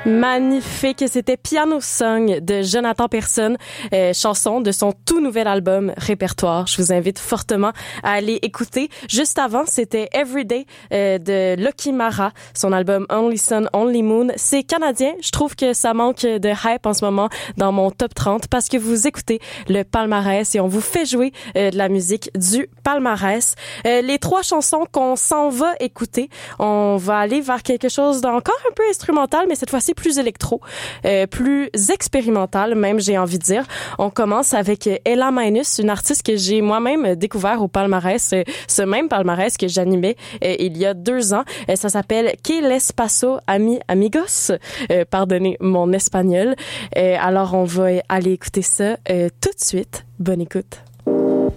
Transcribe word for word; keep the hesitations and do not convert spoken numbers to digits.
Magnifique, c'était Piano Song de Jonathan Persson, euh, chanson de son tout nouvel album Répertoire. Je vous invite fortement à aller écouter. Juste avant, c'était Everyday euh, de Lucky Mara, son album Only Sun, Only Moon. C'est canadien. Je trouve que ça manque de hype en ce moment dans mon top trente parce que vous écoutez le palmarès et on vous fait jouer euh, de la musique du palmarès. Euh, les trois chansons qu'on s'en va écouter, on va aller vers quelque chose d'encore un peu instrumental, mais cette fois-ci plus électro, euh, plus expérimental même, j'ai envie de dire. On commence avec Ella Minus, une artiste que j'ai moi-même découvert au palmarès, euh, ce même palmarès que j'animais euh, il y a deux ans. Euh, ça s'appelle Que les paso ami amigos. Euh, pardonnez mon espagnol. Euh, alors on va aller écouter ça euh, tout de suite. Bonne écoute.